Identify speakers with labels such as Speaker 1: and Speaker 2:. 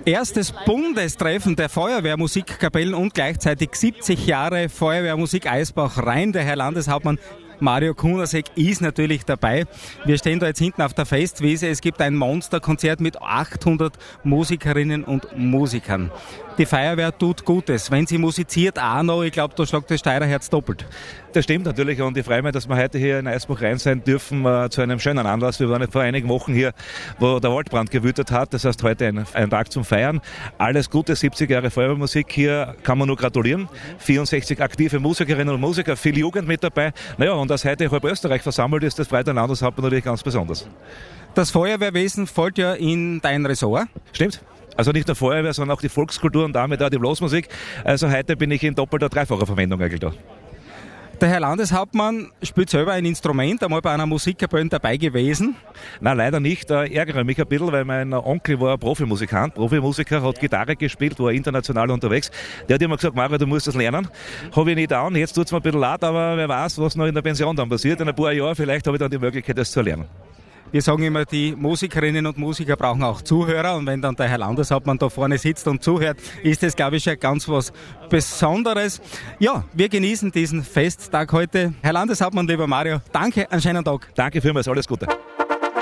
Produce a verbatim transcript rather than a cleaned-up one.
Speaker 1: Erstes Bundestreffen der Feuerwehrmusikkapellen und gleichzeitig siebzig Jahre Feuerwehrmusik Eisbach-Rhein. Der Herr Landeshauptmann Mario Kunasek ist natürlich dabei. Wir stehen da jetzt hinten auf der Festwiese. Es gibt ein Monsterkonzert mit achthundert Musikerinnen und Musikern. Die Feuerwehr tut Gutes. Wenn sie musiziert, auch noch, ich glaube, da schlägt das Steirer Herz doppelt.
Speaker 2: Das stimmt natürlich und ich freue mich, dass wir heute hier in Eisbach-Rhein sein dürfen äh, zu einem schönen Anlass. Wir waren vor einigen Wochen hier, wo der Waldbrand gewütet hat. Das heißt, heute ein, ein Tag zum Feiern. Alles Gute, siebzig Jahre Feuerwehrmusik. Hier kann man nur gratulieren. vierundsechzig aktive Musikerinnen und Musiker, viel Jugend mit dabei. Naja, und dass heute halb Österreich versammelt ist, das freut den Landeshauptmann natürlich ganz besonders.
Speaker 1: Das Feuerwehrwesen folgt ja in dein Ressort.
Speaker 2: Stimmt. Also nicht nur Feuerwehr, sondern auch die Volkskultur und damit auch die Blasmusik. Also heute bin ich in doppelter, dreifacher Verwendung eigentlich da.
Speaker 1: Der Herr Landeshauptmann spielt selber ein Instrument, einmal bei einer Musikkapelle dabei gewesen.
Speaker 2: Nein, leider nicht. Ich ärgere mich ein bisschen, weil mein Onkel war Profimusikant, Profimusiker, hat Gitarre gespielt, war international unterwegs. Der hat immer gesagt, Mario, du musst das lernen. Habe ich nicht an. Jetzt tut es mir ein bisschen leid, aber wer weiß, was noch in der Pension dann passiert. In ein paar Jahren vielleicht habe ich dann die Möglichkeit, das zu lernen.
Speaker 1: Wir sagen immer, die Musikerinnen und Musiker brauchen auch Zuhörer und wenn dann der Herr Landeshauptmann da vorne sitzt und zuhört, ist das, glaube ich, schon ganz was Besonderes. Ja, wir genießen diesen Festtag heute. Herr Landeshauptmann, lieber Mario, danke, einen schönen Tag.
Speaker 2: Danke vielmals, alles Gute.